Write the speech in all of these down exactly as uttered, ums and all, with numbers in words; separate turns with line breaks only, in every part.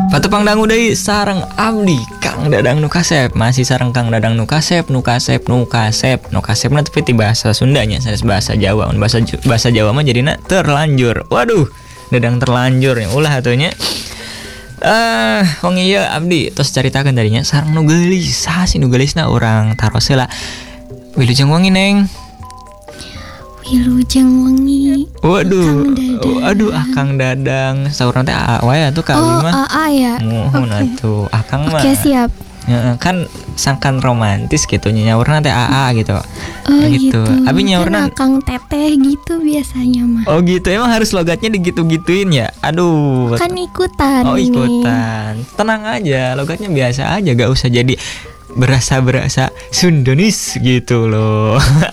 Patepang dangu deui sareng abdi Kang Dadang nu kasep. Masih sareng Kang Dadang nu kasep, nu kasep, nu kasep. Nu kasepna tapi ti bahasa Sundanya, sanes bahasa Jawa. Bahasa bahasa Jawa mah jadina terlanjur. Waduh, Dadang terlanjur nya ulah atunya. Eh, wong ieu abdi tos caritakeun tadinya sareng nu geulis. Saha sih nu geulisna urang taros heula. Wilujeng wangi Neng.
Wilujeng wangi.
Waduh, waduh Akang Dadang. Saurna teh aa wae atuh ka
oh,
mah.
Oh, aa ya.
Muhun
okay.
atuh Akang mah.
Oke, okay, siap.
Ya, kan sangkan romantis gitu nyaurna teh aa gitu.
Oh gitu.
Abi nyaurna
kan Akang teteh gitu biasanya mah.
Oh gitu, emang harus logatnya digitu-gituin ya. Aduh.
Kan ikutan.
Oh
ini.
ikutan. Tenang aja, logatnya biasa aja, gak usah jadi berasa-berasa Sundanis gitu loh.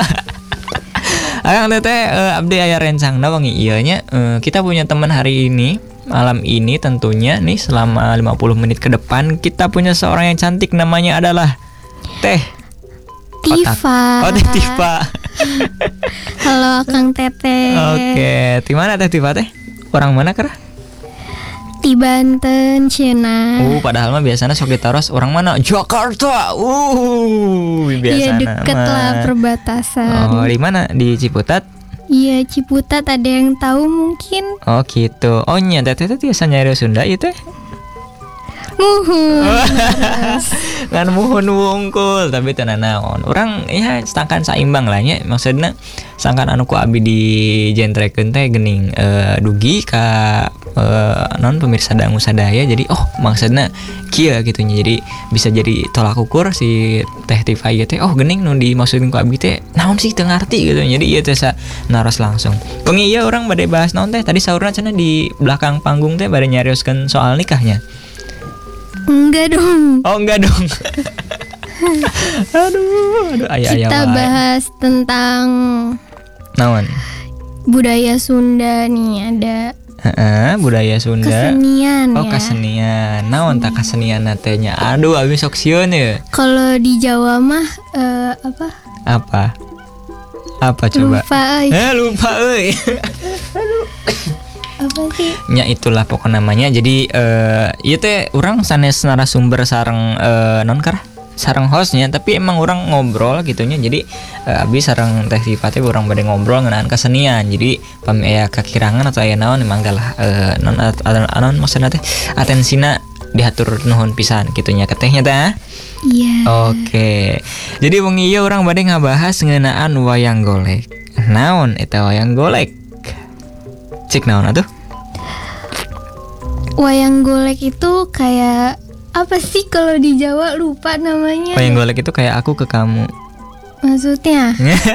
Akang teteh uh, abdi aya rencangna wangi ieu nya uh, kita punya teman hari ini. Malam ini tentunya nih selama lima puluh menit ke depan kita punya seorang yang cantik, namanya adalah Teh
Tifa.
Oh, Teh Tifa.
Halo Akang Teteh.
Oke, di mana Teh Tifa teh? Orang mana kera?
Di Banten, Cina.
Uh, padahal mah biasanya sok ditaros orang mana? Jakarta. Uh, biasana.
Iya, deket
mah.
lah perbatasan.
Oh, di mana? Di Ciputat?
Iya, Ciputat, ada yang tahu mungkin.
Oh, gitu. Oh, nya Teteh teh tiasa nyari Sunda ieu teh.
Muhun.
Ngan muhun wungkul tapi teu naon. Urang ya sangkan saimbang lah nya. Maksudna sangkan anu ku abi dijentrekeun teh geuning uh, dugi ka uh, non pemirsa dangu sadaya. Jadi oh maksudna kieu gitu nya. Jadi bisa jadi tolak ukur si Teh Tifa ieu teh oh geuning nu dimaksudkeun ku abi teh naon sih teu ngarti gitu. Jadi ieu teh sa naros langsung. Pengi ieu urang bade bahas naon teh tadi saurna cenah di belakang panggung teh bade nyarioskeun soal nikahnya.
Enggak dong.
Oh enggak dong. aduh, aduh ayah-ayah.
Kita bahas tentang
naon?
Budaya Sunda nih ada.
Heeh, budaya Sunda.
Kesenian
oh,
ya.
Oh, kesenian. Naon tak kesenian natenya? Aduh, abi sok sieun ya.
Kalau di Jawa mah uh, apa?
Apa? Apa coba?
Lupa euy.
Eh, lupa euy. Aduh.
Apa sih?
Nya itulah pokok namanya. Jadi eh ieu teh urang sanes narasumber sareng eh, non kara sareng hostnya, tapi emang orang ngobrol gitunya. Jadi eh, abi sareng Teh Tifa teh urang bade ngobrol ngeunaan kesenian. Jadi pami aya kakirangan atau aya naon manggalah eh, non anon maksudna teh atensina diatur nuhun pisan gitunya ke tehnya teh.
Iya.
Oke. Jadi wengi ieu urang bade ngabahas ngeunaan wayang golek. Naon eta wayang golek? Cik naon atuh?
Wayang golek itu kayak apa sih kalau di Jawa, lupa namanya.
Wayang golek itu kayak aku ke kamu.
Maksudnya?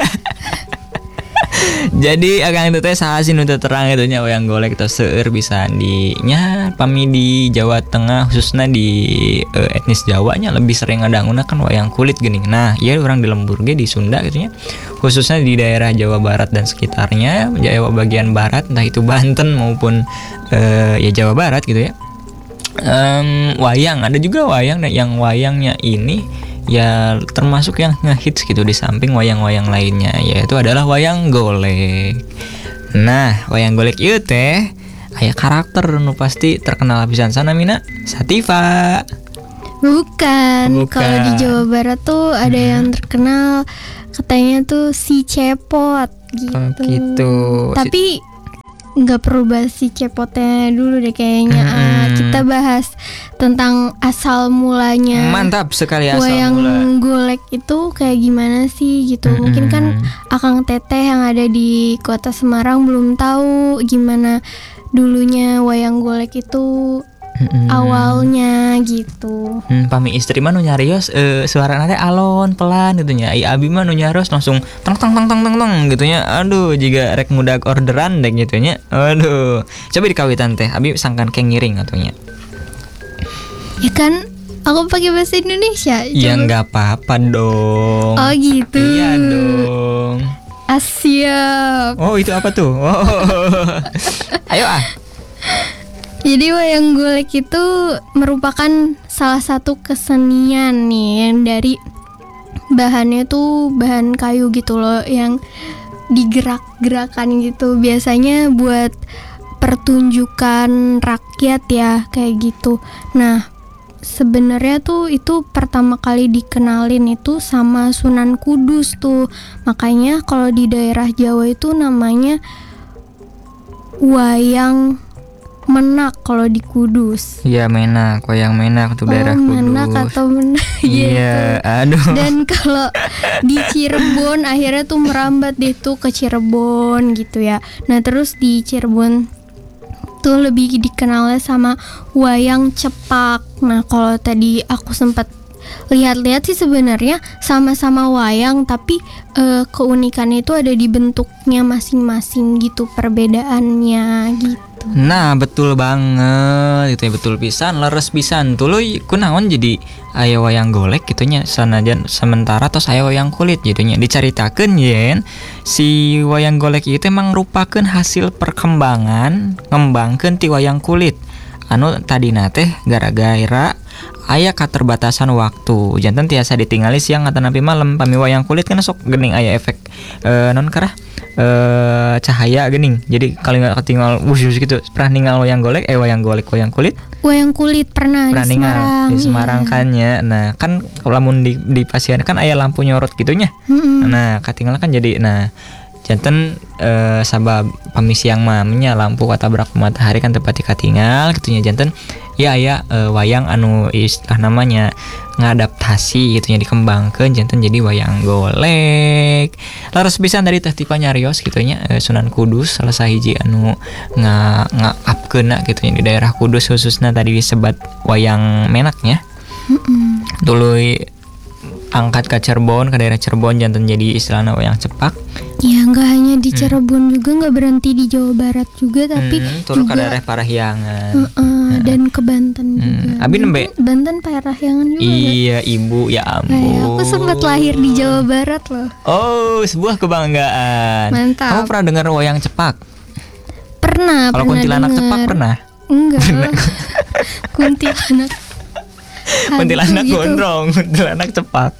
Jadi Akang itu teh saha sih nu teu terang itu nya wayang golek teh seueur bisa di nya pami di Jawa Tengah khususnya di uh, etnis Jawa nya lebih sering ngadanguna kan wayang kulit geuning. Nah, ieu urang di lembur ge di Sunda gitu nya. Khususnya di daerah Jawa Barat dan sekitarnya, Jawa bagian barat entah itu Banten maupun uh, ya Jawa Barat gitu ya. Um, wayang ada juga wayang yang wayangnya ini ya termasuk yang ngehits gitu di samping wayang-wayang lainnya, yaitu adalah wayang golek. Nah, wayang golek ieu teh aya karakter nu pasti terkenal pisan sana mina Sativa.
Bukan,
Bukan.
Kalau di Jawa Barat tuh ada hmm. yang terkenal katanya tuh si Cepot gitu.
Oh, gitu.
Tapi nggak perlu bahas si Cepotnya dulu deh kayaknya.
Hmm.
uh, Kita bahas tentang asal mulanya.
Mantap sekali asal
wayang
mula.
golek itu kayak gimana sih gitu. Hmm. Mungkin kan Akang Teteh yang ada di kota Semarang belum tahu gimana dulunya wayang golek itu. Hmm. Awalnya gitu.
Hmm, pami istri mah nu nyarios uh, suarana teh alon pelan gitu nya. Ai abi mah nu nyarios langsung tang tang tang tang tang tang gitu nya. Aduh, jiga rek mudak orderan deh gitu nya. Aduh. Coba dikawitan teh. Abi sangkan keng ngiring atunya.
Ya kan aku pakai bahasa Indonesia.
Ya enggak apa-apa dong.
Oh gitu.
Iya dong.
Asyap.
Oh, itu apa tuh? Oh. Ayo ah.
Jadi wayang golek itu merupakan salah satu kesenian nih yang dari bahannya tuh bahan kayu gitu loh, yang digerak-gerakan gitu. Biasanya buat pertunjukan rakyat ya kayak gitu. Nah sebenarnya tuh itu pertama kali dikenalin itu sama Sunan Kudus tuh. Makanya kalau di daerah Jawa itu namanya wayang menak kalau di Kudus.
Iya menak, wayang menak tuh
Oh,
daerah Kudus.
menak atau menak
Iya,
gitu.
aduh.
Dan kalau di Cirebon akhirnya tuh merambat deh tuh ke Cirebon gitu ya. Nah terus di Cirebon tuh lebih dikenalnya sama wayang cepak. Nah kalau tadi aku sempat lihat-lihat sih sebenarnya sama-sama wayang, tapi eh, keunikannya itu ada di bentuknya masing-masing gitu, perbedaannya gitu.
Nah betul banget itu ya, betul pisan, leres pisan tuluy kunaon jadi aya wayang golek gitunya sanajan sementara tos aya wayang kulit gitunya. Dicaritakeun yen si wayang golek itu emang merupakan hasil perkembangan ngembangkeun ti wayang kulit anu tadina teh gara-gara aya keterbatasan waktu janten tiasa ditinggali siang atau napi malam. Pami wayang kulit kan sok geuning aya efek e, non karah e, cahaya geuning. Jadi kalau nggak ketinggal wush gitu. Pernah ninggal wayang golek eh wayang golek wayang kulit?
Wayang kulit pernah,
Pernah
di
ninggal
Semarang.
di Semarang
ya.
kan ya. Nah, kan kalau lamun di di pasien kan aya lampu nyorot gitunya.
Mm-mm.
Nah, katinggal kan jadi nah janten eh, sabab pamisiang mamnya lampu katabrak matahari kan tepati katinggal gitunya janten ya aya eh, wayang anu istilah namanya ngadaptasi gitunya dikembangkeun janten jadi wayang golek. Laras pisan dari teh tipa nyarios gitunya eh, Sunan Kudus salah sahiji anu nga ngaapkeunna gitunya di daerah Kudus khususnya tadi disebat wayang menaknya.
Mm-mm.
Tuluy angkat ke Cirebon, ke daerah Cirebon jantan jadi istilahnya wayang cepak.
Ya nggak hanya di Cirebon juga, nggak berhenti di Jawa Barat juga, tapi
Hmm, turun ke
juga
daerah Parahyangan.
uh-uh, dan ke Banten juga.
Abi nembe?
Banten, Banten Parahyangan juga. nggak?
Iya ibu ya
Kayak
ampun.
aku sempat lahir di Jawa Barat loh.
Oh sebuah kebanggaan.
Mantap.
Kamu pernah dengar wayang cepak?
Pernah.
Kalau
pernah
kuntilanak
denger.
cepak pernah?
Enggak. Kuntilanak. Hantu
Kuntilanak
gitu.
gondrong, kuntilanak cepak.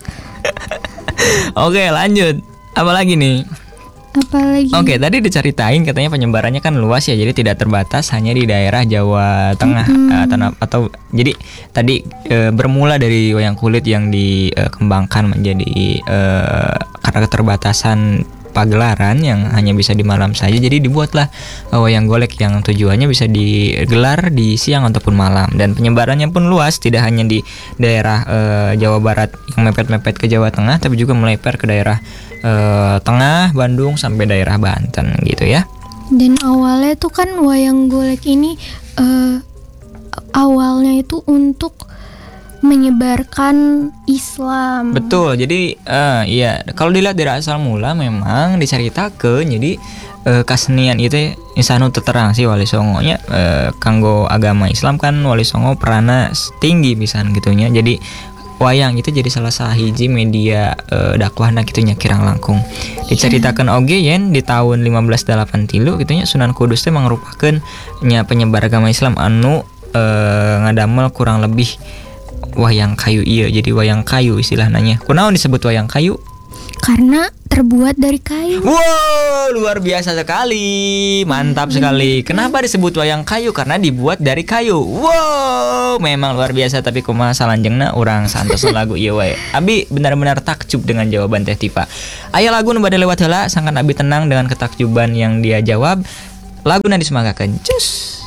Oke lanjut. Apa lagi nih?
Apalagi?
Oke, tadi diceritain katanya penyebarannya kan luas ya, jadi tidak terbatas hanya di daerah Jawa Tengah eh, atau, atau jadi tadi eh, bermula dari wayang kulit yang dikembangkan menjadi eh, karena keterbatasan pagelaran yang hanya bisa di malam saja, jadi dibuatlah eh, wayang golek yang tujuannya bisa digelar di siang ataupun malam dan penyebarannya pun luas, tidak hanya di daerah eh, Jawa Barat yang mepet-mepet ke Jawa Tengah, tapi juga melebar ke daerah eh, Tengah, Bandung sampai daerah Banten gitu ya.
Dan awalnya tuh kan wayang golek ini eh, awalnya itu untuk menyebarkan Islam.
Betul. Jadi eh iya, kalau dilihat dari asal mula memang diceritakeun jadi eh, kasenian itu insanu terang sih Wali Songo nya eh, kanggo agama Islam kan Wali Songo perana tinggi pisan gitunya. Jadi wayang itu jadi salah sahiji media eh, dakwahna gitunya kirang langkung. Diceritakan oge yen di tahun lima belas delapan tilu gitunya Sunan Kudus teh mangrupakeun nya penyebar agama Islam anu eh, ngadamel kurang lebih wayang kayu iya, jadi wayang kayu istilahnya. Kunaon disebut wayang kayu?
Karena terbuat dari kayu.
Wow, luar biasa sekali, mantap sekali. Kenapa disebut wayang kayu? Karena dibuat dari kayu. Wow, memang luar biasa. Tapi kumaha salanjengna urang santos lagu ieu wae. Abi benar-benar takjub dengan jawaban Teh Tipa. Aya lagu nu bade lewat heula, sangkan Abi tenang dengan ketakjuban yang dia jawab. Laguna disemanggakeun. Cus.